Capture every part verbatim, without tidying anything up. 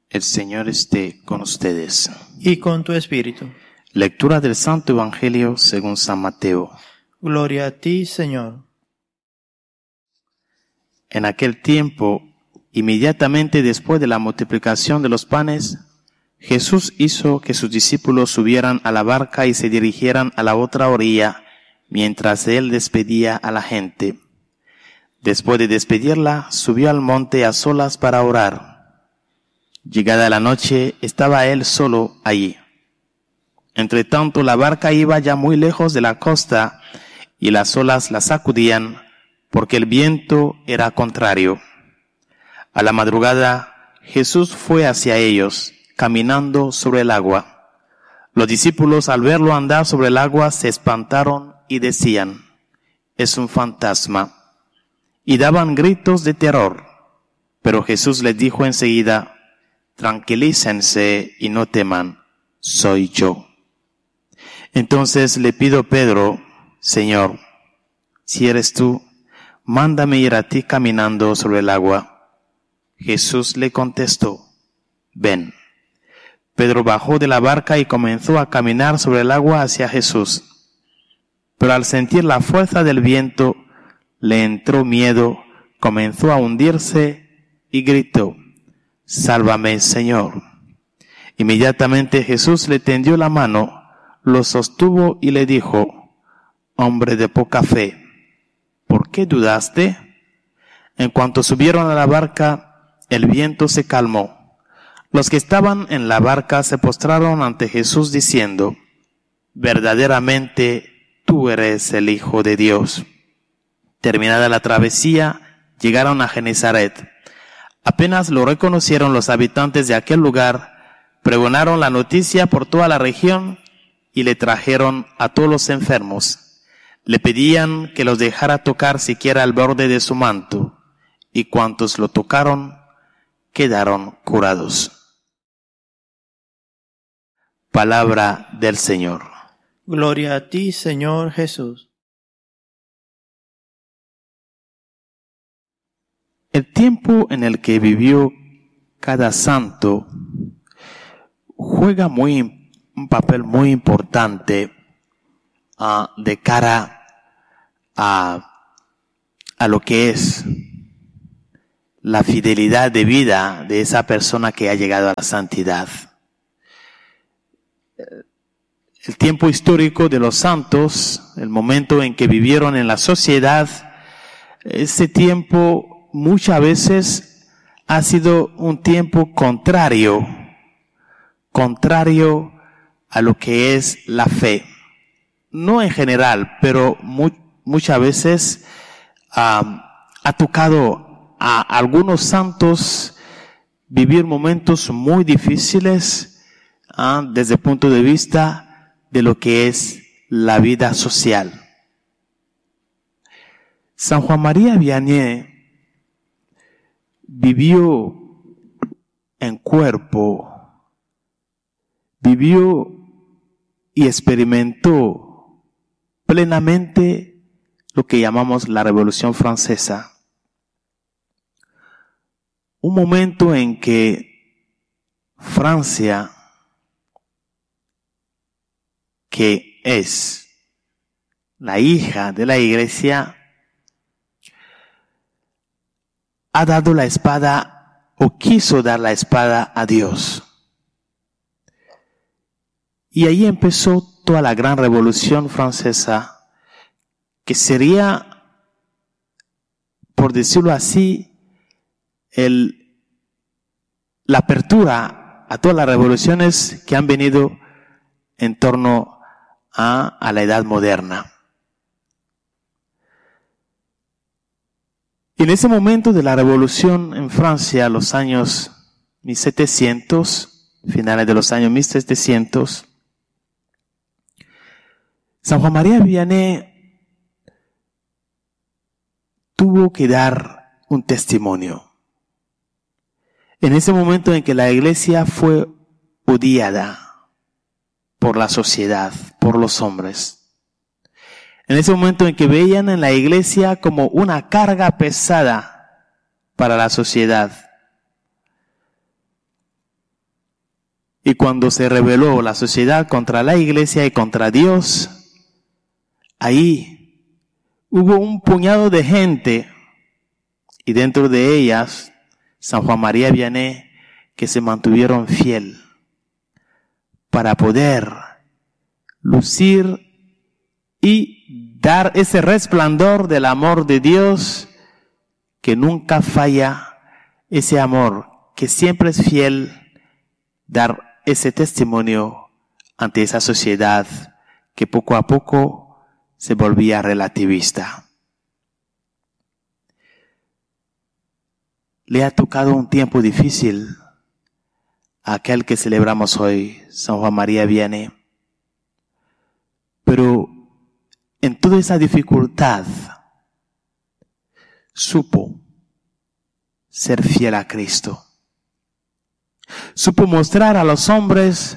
El Señor esté con ustedes. Y con tu espíritu. Lectura del Santo Evangelio según San Mateo. Gloria a ti, Señor. En aquel tiempo, inmediatamente después de la multiplicación de los panes, Jesús hizo que sus discípulos subieran a la barca y se dirigieran a la otra orilla, mientras él despedía a la gente. Después de despedirla, subió al monte a solas para orar. Llegada la noche, estaba él solo allí. Entre tanto, la barca iba ya muy lejos de la costa y las olas la sacudían porque el viento era contrario. A la madrugada, Jesús fue hacia ellos, caminando sobre el agua. Los discípulos, al verlo andar sobre el agua, se espantaron y decían: «Es un fantasma», y daban gritos de terror. Pero Jesús les dijo enseguida: «Tranquilícense y no teman, soy yo». Entonces le pidió Pedro: «Señor, si eres tú, mándame ir a ti caminando sobre el agua». Jesús le contestó: «Ven». Pedro bajó de la barca y comenzó a caminar sobre el agua hacia Jesús. Pero al sentir la fuerza del viento, le entró miedo, comenzó a hundirse y gritó: «Sálvame, Señor». Inmediatamente Jesús le tendió la mano, lo sostuvo y le dijo: «Hombre de poca fe, ¿por qué dudaste?». En cuanto subieron a la barca, el viento se calmó. Los que estaban en la barca se postraron ante Jesús diciendo: «Verdaderamente tú eres el Hijo de Dios». Terminada la travesía, llegaron a Genesaret. Apenas lo reconocieron los habitantes de aquel lugar, pregonaron la noticia por toda la región y le trajeron a todos los enfermos. Le pedían que los dejara tocar siquiera el borde de su manto, y cuantos lo tocaron quedaron curados. Palabra del Señor. Gloria a ti, Señor Jesús. El tiempo en el que vivió cada santo juega muy, un papel muy importante uh, de cara a, a lo que es la fidelidad de vida de esa persona que ha llegado a la santidad. El tiempo histórico de los santos, el momento en que vivieron en la sociedad, ese tiempo muchas veces ha sido un tiempo contrario, contrario a lo que es la fe. No en general, pero mu- muchas veces um, ha tocado a algunos santos vivir momentos muy difíciles uh, desde el punto de vista de lo que es la vida social. San Juan María Vianney vivió en cuerpo, vivió y experimentó plenamente lo que llamamos la Revolución Francesa. Un momento en que Francia, que es la hija de la Iglesia, ha dado la espada o quiso dar la espada a Dios. Y ahí empezó toda la gran revolución francesa, que sería, por decirlo así, el, la apertura a todas las revoluciones que han venido en torno a, a la edad moderna. En ese momento de la revolución en Francia, los años mil setecientos, finales de los años mil setecientos, San Juan María Vianney tuvo que dar un testimonio. En ese momento en que la Iglesia fue odiada por la sociedad, por los hombres. En ese momento en que veían en la Iglesia como una carga pesada para la sociedad. Y cuando se rebeló la sociedad contra la iglesia y contra Dios, ahí hubo un puñado de gente, y dentro de ellas San Juan María Vianney, que se mantuvieron fiel para poder lucir y dar ese resplandor del amor de Dios que nunca falla, ese amor que siempre es fiel, dar ese testimonio ante esa sociedad que poco a poco se volvía relativista. Le ha tocado un tiempo difícil a aquel que celebramos hoy, San Juan María Vianney. Pero en toda esa dificultad supo ser fiel a Cristo. Supo mostrar a los hombres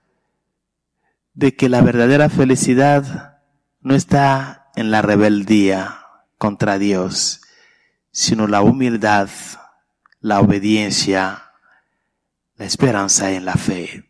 de que la verdadera felicidad no está en la rebeldía contra Dios, sino la humildad, la obediencia, la esperanza en la fe.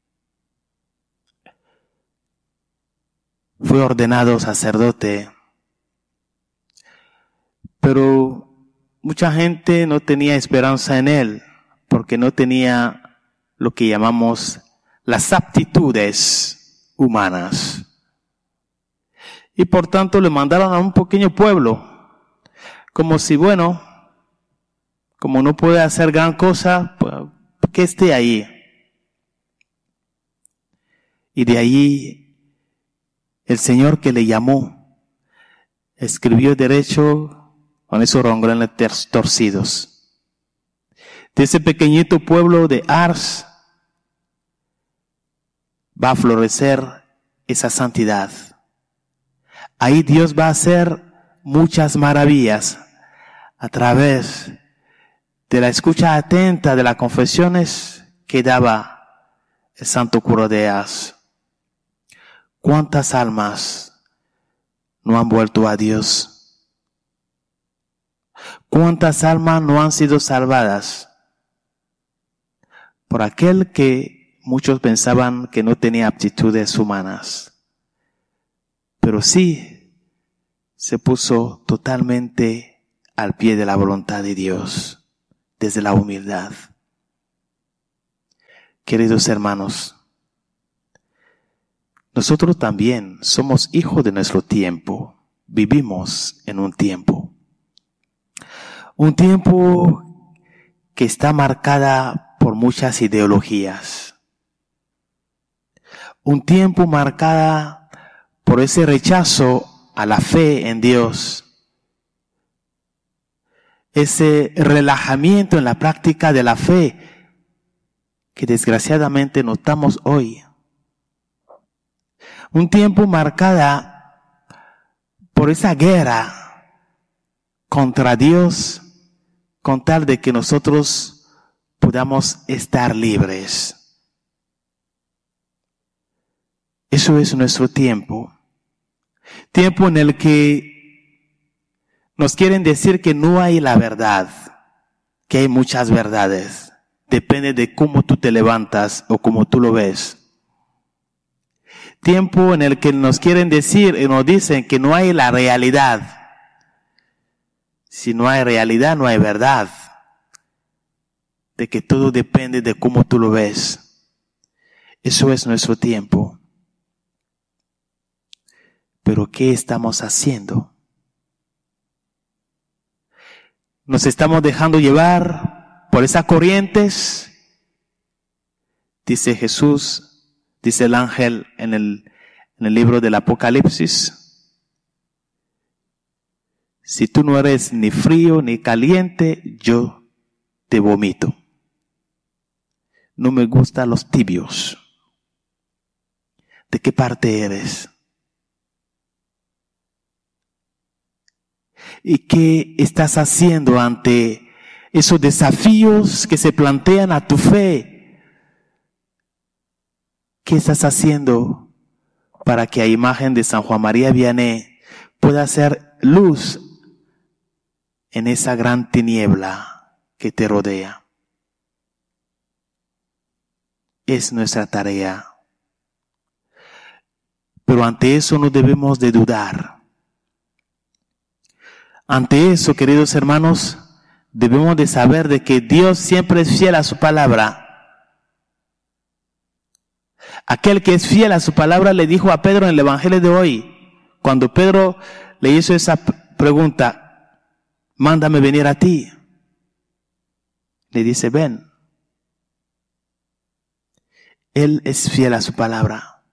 Fue ordenado sacerdote, pero mucha gente no tenía esperanza en él, porque no tenía lo que llamamos las aptitudes humanas. Y por tanto le mandaron a un pequeño pueblo, como si, bueno, como no puede hacer gran cosa, pues, que esté ahí. Y de allí el Señor que le llamó escribió derecho con esos renglones torcidos. De ese pequeñito pueblo de Ars va a florecer esa santidad. Ahí Dios va a hacer muchas maravillas a través de la escucha atenta de las confesiones que daba el santo cura de Ars. ¿Cuántas almas no han vuelto a Dios? ¿Cuántas almas no han sido salvadas por aquel que muchos pensaban que no tenía aptitudes humanas? Pero sí se puso totalmente al pie de la voluntad de Dios, desde la humildad. Queridos hermanos, nosotros también somos hijos de nuestro tiempo. Vivimos en un tiempo. Un tiempo que está marcada por muchas ideologías. Un tiempo marcada por ese rechazo a la fe en Dios. Ese relajamiento en la práctica de la fe que desgraciadamente notamos hoy. Un tiempo marcada por esa guerra contra Dios con tal de que nosotros podamos estar libres. Eso es nuestro tiempo. Tiempo en el que nos quieren decir que no hay la verdad, que hay muchas verdades. Depende de cómo tú te levantas o cómo tú lo ves. Tiempo en el que nos quieren decir y nos dicen que no hay la realidad. Si no hay realidad, no hay verdad. De que todo depende de cómo tú lo ves. Eso es nuestro tiempo. Pero ¿qué estamos haciendo? Nos estamos dejando llevar por esas corrientes. Dice Jesús, dice el ángel en el, en el libro del Apocalipsis. Si tú no eres ni frío ni caliente, yo te vomito. No me gustan los tibios. ¿De qué parte eres? ¿Y qué estás haciendo ante esos desafíos que se plantean a tu fe? ¿Qué estás haciendo para que a imagen de San Juan María Vianney pueda ser luz en esa gran tiniebla que te rodea? es nuestra tarea. Pero ante eso no debemos de dudar. Ante eso, queridos hermanos, debemos de saber de que Dios siempre es fiel a su palabra. Aquel que es fiel a su palabra le dijo a Pedro en el Evangelio de hoy, cuando Pedro le hizo esa pregunta, mándame venir a ti. Le dice, ven. Él es fiel a su palabra.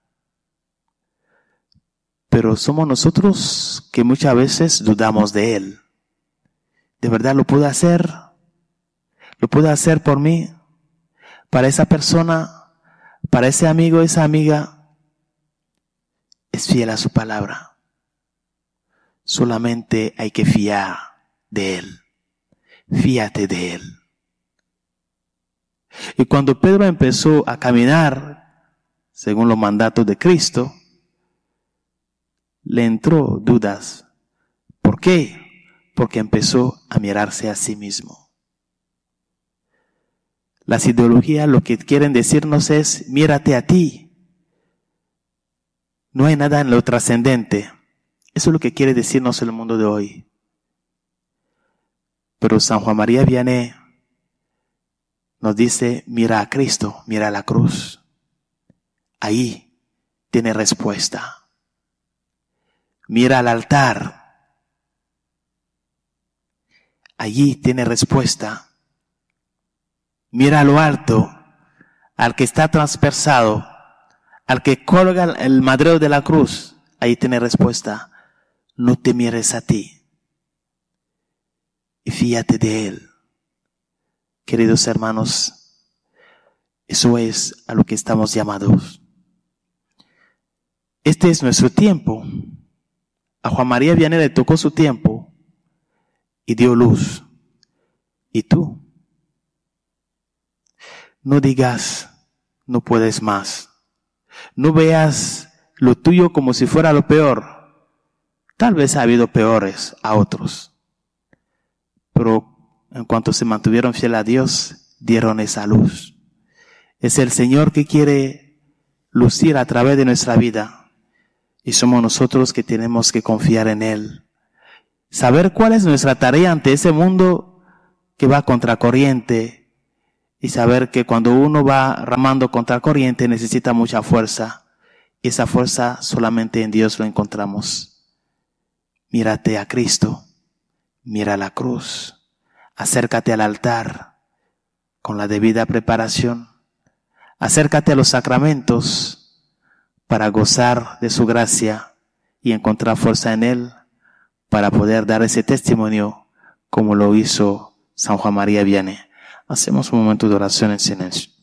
Pero somos nosotros que muchas veces dudamos de Él. ¿De verdad lo puede hacer? ¿Lo puede hacer por mí? ¿Para esa persona? ¿Para ese amigo, esa amiga? Es fiel a su palabra. Solamente hay que fiar de Él. Fíate de Él. Y cuando Pedro empezó a caminar, según los mandatos de Cristo, le entró dudas. ¿Por qué? Porque empezó a mirarse a sí mismo. Las ideologías lo que quieren decirnos es, mírate a ti. No hay nada en lo trascendente. Eso es lo que quiere decirnos el mundo de hoy. Pero San Juan María Vianney nos dice, mira a Cristo, mira a la cruz. Ahí tiene respuesta. Mira al altar. Allí tiene respuesta. Mira a lo alto, al que está transpersado, al que colga el madero de la cruz. Ahí tiene respuesta. No te mires a ti. Y fíjate de Él. Queridos hermanos, eso es a lo que estamos llamados. Este es nuestro tiempo. A Juan María Vianney le tocó su tiempo y dio luz. ¿Y tú? No digas, no puedes más. No veas lo tuyo como si fuera lo peor. Tal vez ha habido peores a otros. Pero en cuanto se mantuvieron fieles a Dios, dieron esa luz. Es el Señor que quiere lucir a través de nuestra vida. Y somos nosotros que tenemos que confiar en Él. Saber cuál es nuestra tarea ante ese mundo que va contracorriente. Y saber que cuando uno va ramando contracorriente necesita mucha fuerza. Y esa fuerza solamente en Dios lo encontramos. Mírate a Cristo. Mira la cruz. Acércate al altar con la debida preparación. Acércate a los sacramentos para gozar de su gracia y encontrar fuerza en Él para poder dar ese testimonio como lo hizo San Juan María Vianney. Hacemos un momento de oración en silencio.